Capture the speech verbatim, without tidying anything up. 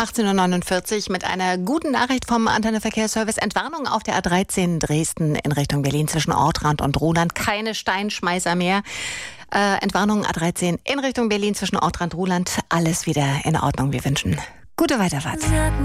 achtzehn Uhr neunundvierzig mit einer guten Nachricht vom Antenne Verkehrsservice. Entwarnung auf der A dreizehn Dresden in Richtung Berlin zwischen Ortrand und Ruhland. Keine Steinschmeißer mehr. Äh, Entwarnung A dreizehn in Richtung Berlin zwischen Ortrand und Ruhland. Alles wieder in Ordnung. Wir wünschen gute Weiterfahrt.